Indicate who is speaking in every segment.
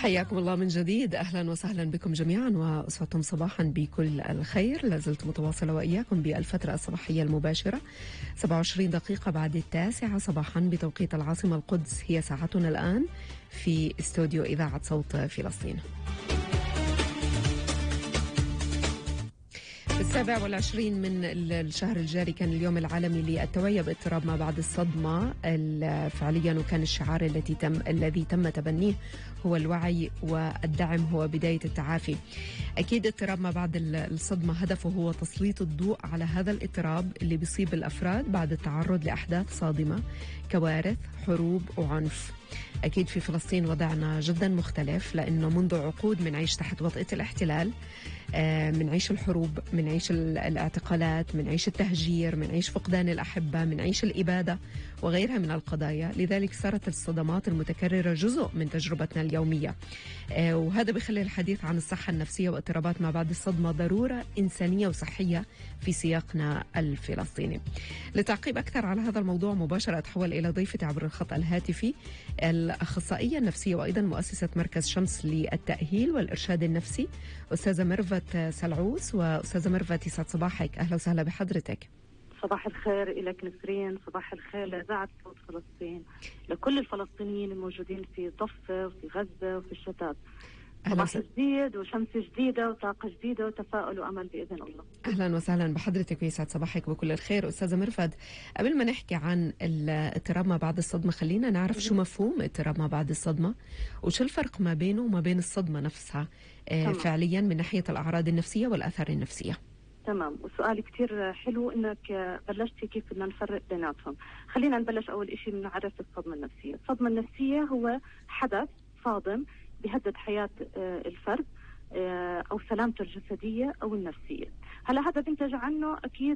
Speaker 1: حياكم الله من جديد، أهلا وسهلا بكم جميعا وأسعدتم صباحا بكل الخير. لازلت متواصلة وإياكم بالفترة الصباحية المباشرة 27 دقيقة بعد 9 صباحا بتوقيت العاصمة القدس. هي ساعتنا الآن في استوديو إذاعة صوت فلسطين. في 27 من الشهر الجاري كان اليوم العالمي للتوعية باضطراب ما بعد الصدمة فعليا، وكان الشعار الذي تم تبنيه هو الوعي والدعم هو بداية التعافي. أكيد اضطراب ما بعد الصدمة هدفه هو تسليط الضوء على هذا الاضطراب اللي بيصيب الأفراد بعد التعرض لأحداث صادمة، كوارث، حروب وعنف. أكيد في فلسطين وضعنا جدا مختلف، لأنه منذ عقود منعيش تحت وطأة الاحتلال، منعيش الحروب، منعيش الاعتقالات، منعيش التهجير، منعيش فقدان الأحبة، منعيش الإبادة وغيرها من القضايا. لذلك صارت الصدمات المتكررة جزء من تجربتنا اليومية، وهذا بيخلي الحديث عن الصحة النفسية واضطرابات ما بعد الصدمة ضرورة إنسانية وصحية في سياقنا الفلسطيني. لتعقيب أكثر على هذا الموضوع مباشرة أتحول إلى ضيفتي عبر الخط الهاتفي الأخصائية النفسية وأيضا مؤسسة مركز شمس للتأهيل والإرشاد النفسي، أستاذة ميرفت سلعوس. وأستاذة ميرفت، يسعد صباحك، أهلا وسهلا بحضرتك.
Speaker 2: صباح الخير لك نسرين، صباح الخير لإذاعة صوت فلسطين، لكل الفلسطينيين الموجودين في ضفة وفي غزة وفي الشتات. صباح جديد وشمس جديدة وطاقة جديدة وتفاؤل وأمل بإذن الله.
Speaker 1: أهلا وسهلا بحضرتك ويسعد صباحك بكل الخير. أستاذة ميرفت، قبل ما نحكي عن اضطراب ما بعد الصدمة خلينا نعرف شو مفهوم اضطراب ما بعد الصدمة وشو الفرق ما بينه وما بين الصدمة نفسها فعليا من ناحية الأعراض النفسية والآثار النفسية.
Speaker 2: تمام، وسؤال كتير حلو انك بلشتي كيف بدنا نفرق بيناتهم. خلينا نبلش اول اشي من نعرف الصدمة النفسية. الصدمة النفسية هو حدث صادم بيهدد حياة الفرد او سلامته الجسدية او النفسية. هلا هذا بينتج عنه اكيد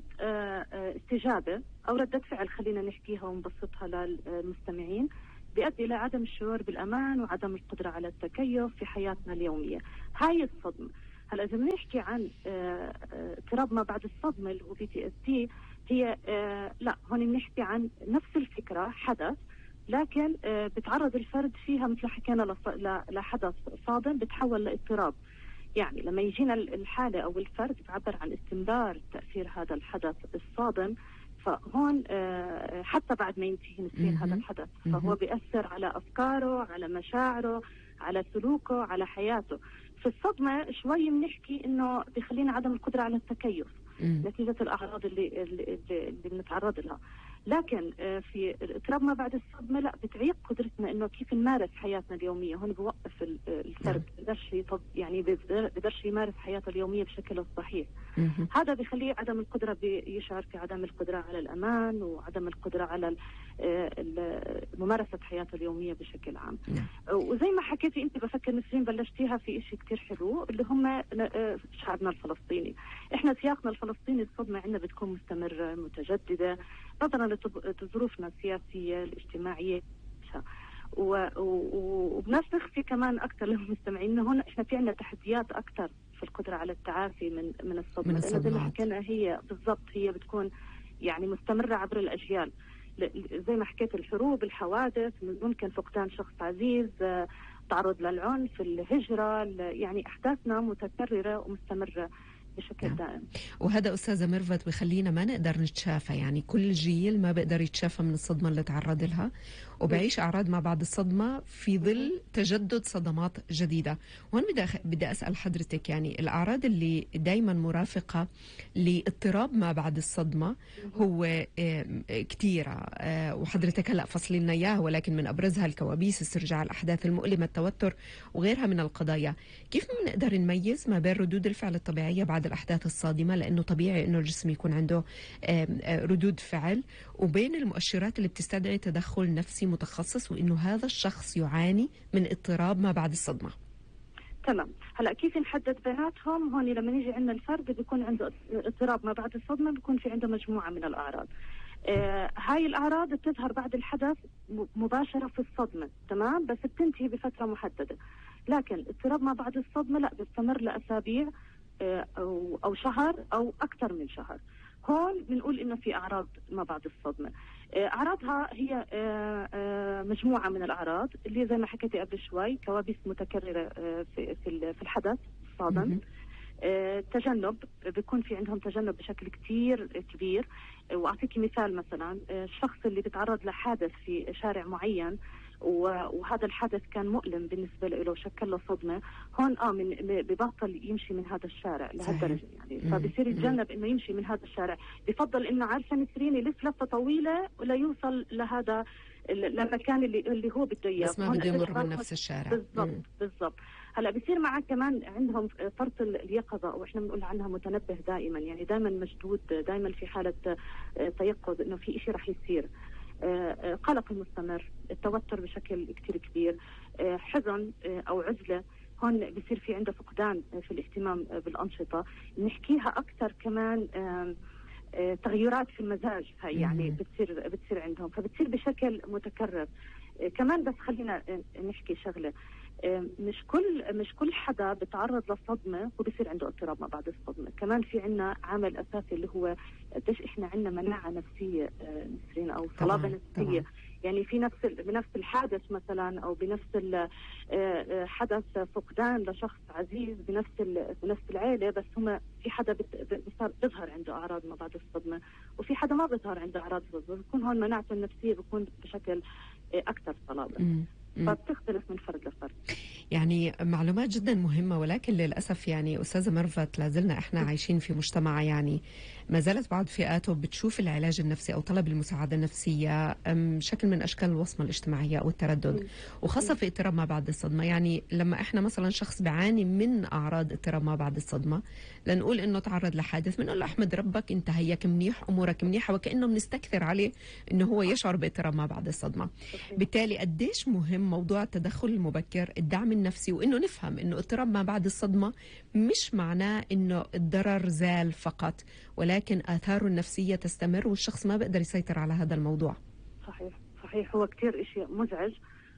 Speaker 2: استجابة او ردة فعل، خلينا نحكيها ونبسطها للمستمعين، بيؤدي الى عدم الشعور بالامان وعدم القدرة على التكيف في حياتنا اليومية. هاي الصدمة. هلا إذا بنحكي عن اضطراب ما بعد الصدمة اللي هو PTSD، هي لا، هون بنحكي عن نفس الفكرة، حدث لكن بتعرض الفرد فيها مثل حكينا لحدث صادم بتحول لاضطراب. يعني لما يجينا الحالة أو الفرد بتعبر عن استمرار تأثير هذا الحدث الصادم، فهون حتى بعد ما ينتهي نسين هذا الحدث فهو بيأثر على أفكاره، على مشاعره، على سلوكه، على حياته. في الصدمة شوي بنحكي إنه بيخلينا عدم القدرة على التكيف نتيجة الأعراض اللي بنتعرض لها. لكن في الاضطراب ما بعد الصدمة لا، بتعيق قدرتنا إنه كيف نمارس حياتنا اليومية. هون بوقف الفرد بيقدرش يمارس حياته اليومية بشكل صحيح. هذا بيخليه عدم القدرة، بيشعر في عدم القدرة على الأمان وعدم القدرة على ممارسة حياته اليومية بشكل عام. وزي ما حكيتي أنت، بفكر نسرين بلشتيها في إشي كتير حلو اللي هم شعبنا الفلسطيني. إحنا سياقنا الفلسطيني الصدمة عندنا بتكون مستمرة متجددة نظرا لظروفنا السياسية الاجتماعية، وبنفس في كمان أكثر للمستمعين هون إحنا في عنا تحديات أكثر في القدرة على التعافي من الصدمة. زي ما حكينا هي بالضبط هي بتكون يعني مستمرة عبر الأجيال. زي ما حكيت، الحروب، الحوادث، ممكن فقدان شخص عزيز، تعرض للعنف، الهجرة، يعني أحداثنا متكررة ومستمرة بشكل دائم.
Speaker 1: وهذا أستاذة ميرفت بخلينا ما نقدر نتشافى، يعني كل جيل ما بقدر يتشافى من الصدمة اللي تعرض لها وبعيش أعراض ما بعد الصدمة في ظل تجدد صدمات جديدة. وهون بدي أسأل حضرتك، يعني الأعراض اللي دايما مرافقة لاضطراب ما بعد الصدمة هو كتيرة، وحضرتك هلأ فصلي لنا إياها، ولكن من أبرزها الكوابيس، استرجاع الأحداث المؤلمة، التوتر وغيرها من القضايا. كيف بنقدر نميز ما بين ردود الفعل الطبيعية بعد الأحداث الصادمة، لأنه طبيعي أنه الجسم يكون عنده ردود فعل، وبين المؤشرات اللي بتستدعي تدخل نفسي متخصص وأنه هذا الشخص يعاني من اضطراب ما بعد الصدمة؟
Speaker 2: تمام. هلا كيف نحدد بيناتهم؟ هون لما نيجي عندنا الفرد بيكون عنده اضطراب ما بعد الصدمة، بيكون في عنده مجموعة من الأعراض. هاي الأعراض بتظهر بعد الحدث مباشرة في الصدمة، تمام، بس بتنتهي بفترة محددة. لكن اضطراب ما بعد الصدمة لا، بيستمر لأسابيع أو شهر أو أكثر من شهر. هون بنقول إنه في أعراض ما بعد الصدمة. أعراضها هي مجموعة من الأعراض اللي زي ما حكيتي قبل شوي، كوابيس متكررة في الحدث الصادم. تجنب، بيكون في عندهم تجنب بشكل كتير كبير. وأعطيكي مثال، مثلا الشخص اللي بيتعرض لحادث في شارع معين وهذا الحدث كان مؤلم بالنسبة له، شكل له صدمة، هون ببطل يمشي من هذا الشارع لهالدرجة يعني. فبصير يتجنب انه يمشي من هذا الشارع، بفضل انه عارفة نسرين يلف لفة طويلة ولا يوصل لهذا المكان اللي هو بده اياه،
Speaker 1: بس ما بده يمر من نفس الشارع.
Speaker 2: بالضبط. هلا بصير معك كمان عندهم فرط اليقظة، او احنا بنقول عنها متنبه دائما، يعني دائما مشدود، دائما في حالة تيقظ انه في شيء رح يصير. قلق مستمر، التوتر بشكل كتير كبير، حزن أو عزلة. هون بصير في عنده فقدان في الاهتمام بالأنشطة. نحكيها أكثر كمان تغيرات في المزاج، يعني بتصير عندهم، فبتصير بشكل متكرر. كمان بس خلينا نحكي شغلة، مش كل حدا بتعرض للصدمة وبصير عنده اضطراب ما بعد الصدمة. كمان في عنا عامل أساسي اللي هو قديش إحنا عنا مناعة نفسية نسرين، أو صلابة نفسية. يعني في بنفس الحادث مثلا، أو بنفس حدث فقدان لشخص عزيز بنفس العائلة، بس هم في حدا بيظهر عنده أعراض ما بعد الصدمة، وفي حدا ما بيظهر عنده أعراض الصدمة، بيكون هون مناعته النفسية بيكون بشكل أكثر صلابة. فبتختلف من فرد لفرد.
Speaker 1: يعني معلومات جدا مهمة، ولكن للأسف يعني أستاذة ميرفت لازلنا إحنا عايشين في مجتمع يعني ما زالت بعض فئاته بتشوف العلاج النفسي أو طلب المساعدة النفسية شكل من أشكال الوصمة الاجتماعية أو التردد، وخاصة في اضطراب ما بعد الصدمة. يعني لما إحنا مثلا شخص بيعاني من أعراض اضطراب ما بعد الصدمة، لنقول إنه تعرض لحادث، بنقول له أحمد ربك أنت هيك منيح، أمورك منيحة، وكأنه بنستكثر عليه إنه هو يشعر باضطراب ما بعد الصدمة. بالتالي قديش مهم موضوع التدخل المبكر، الدعم النفسي، وإنه نفهم إنه اضطراب ما بعد الصدمة مش معناه إنه الضرر زال فقط، ولكن آثاره النفسية تستمر والشخص ما بيقدر يسيطر على هذا الموضوع.
Speaker 2: صحيح هو كتير إشي مزعج.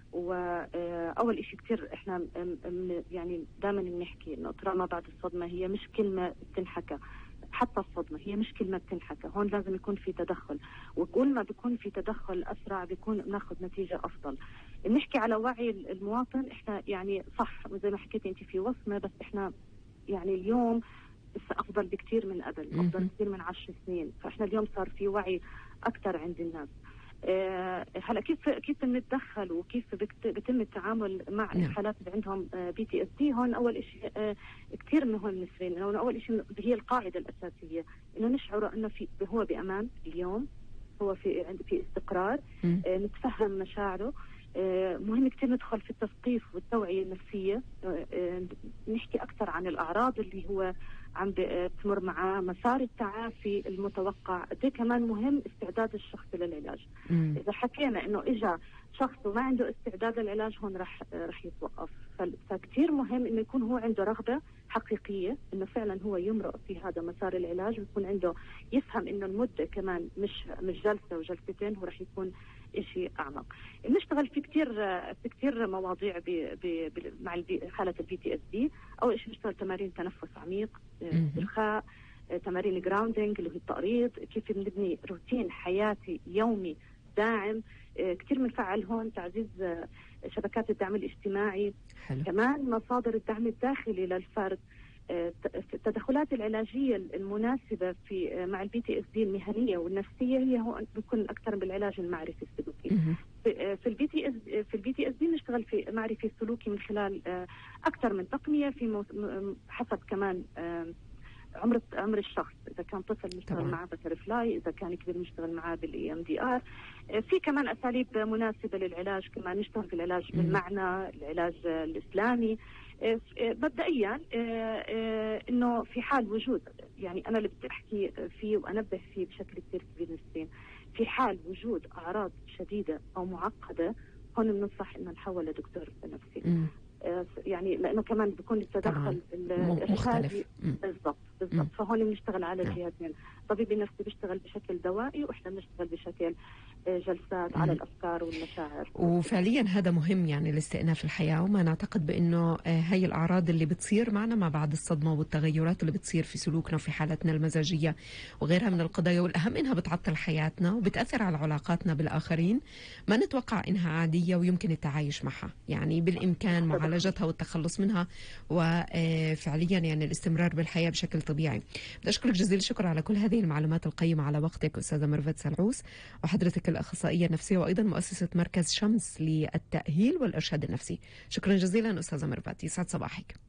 Speaker 2: وأول إشي كتير إحنا يعني دائما بنحكي إنه اضطراب ما بعد الصدمة هي مش كلمة بتنحكى، حتى الصدمة هي مش كلمة بتنحكى. هون لازم يكون في تدخل، وكل ما بيكون في تدخل أسرع بيكون بناخذ نتيجة أفضل. نحكي على وعي المواطن، إحنا يعني صح زي ما حكيتي أنت في وصمة، بس إحنا يعني اليوم أفضل بكتير من قبل، أفضل بكتير من 10 سنين. فإحنا اليوم صار في وعي أكثر عند الناس. هلا كيف بنتدخل وكيف بيتم التعامل مع الحالات اللي عندهم PTSD. هون اول شيء كثير مهم نسرين، انه اول شيء هي القاعده الاساسيه انه نشعر انه هو بامان اليوم، هو في استقرار، نتفهم مشاعره. مهم كثير ندخل في التثقيف والتوعيه النفسيه، نحكي اكثر عن الاعراض اللي هو عم بتمر معاه، مسار التعافي المتوقع. دي كمان مهم استعداد الشخص للعلاج. إذا حكينا إنه إجا شخص وما عنده استعداد للعلاج، هون رح يتوقف. فكتير مهم إنه يكون هو عنده رغبة حقيقية إنه فعلا هو يمرق في هذا مسار العلاج، ويكون عنده يفهم إنه المدة كمان مش جلسة وجلستين، هو رح يكون إشي أعمق. بنشتغل في كتير مواضيع مع حالة PTSD. أول شيء بنشتغل تمارين تنفس عميق، استرخاء، تمارين جراوندينج اللي هي التقريض، كيف بنبني روتين حياتي يومي داعم. كتير بنفعل هون تعزيز شبكات الدعم الاجتماعي. حلو. كمان مصادر الدعم الداخلي للفرد، التدخلات العلاجية المناسبة مع PTSD المهنية والنفسية هي هو بيكون أكثر بالعلاج المعرفي السلوكي. في PTSD نشتغل في معرفي السلوكي من خلال أكثر من تقنية، في حسب كمان عمر الشخص. إذا كان طفل نشتغل معاه بترفلاي، إذا كان كبير نشتغل معاه بالEMDR. في كمان أساليب مناسبة للعلاج، كمان نشتغل في العلاج بالمعنى، العلاج الإسلامي. مبدئيا إنه في حال وجود، يعني أنا اللي بدي أحكي فيه وأنبه فيه بشكل كثير كبير نسبيا، في حال وجود أعراض شديدة أو معقدة، هون بننصح إنه نحول لدكتور نفسي. يعني لأنه كمان بيكون التدخل
Speaker 1: مختلف.
Speaker 2: بالظبط. فهون بنشتغل على جهتين، الطبيب النفسي بيشتغل بشكل دوائي، واحنا بنشتغل بشكل جلسات على الافكار والمشاعر.
Speaker 1: وفعليا هذا مهم يعني لاستئناف الحياه، وما نعتقد بانه هي الاعراض اللي بتصير معنا ما بعد الصدمه والتغيرات اللي بتصير في سلوكنا وفي حالتنا المزاجيه وغيرها من القضايا، والاهم انها بتعطل حياتنا وبتاثر على علاقاتنا بالاخرين، ما نتوقع انها عاديه ويمكن التعايش معها، يعني بالامكان معالجتها والتخلص منها وفعليا يعني الاستمرار بالحياه بشكل طبيعي. بدي اشكرك جزيل الشكر على كل هذه المعلومات القيمه، على وقتك استاذه ميرفت سلعوس، وحضرتك الاخصائيه النفسيه وايضا مؤسسه مركز شمس للتاهيل والارشاد النفسي. شكرا جزيلا استاذه ميرفت، يسعد صباحك.